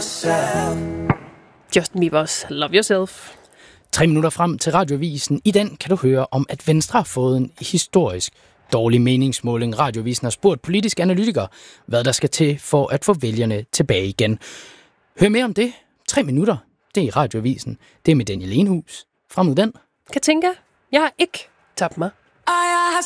yourself. Justin Bieber's Love Yourself. 3 minutter frem til Radioavisen. I den kan du høre om, at Venstre har fået en historisk dårlig meningsmåling. Radioavisen har spurgt politiske analytikere, hvad der skal til for at få vælgerne tilbage igen. Hør mere om det. 3 minutter. Det er i Radioavisen. Det er med Daniel Enhus. Frem ud den. Katinka, jeg har ikke tabt mig.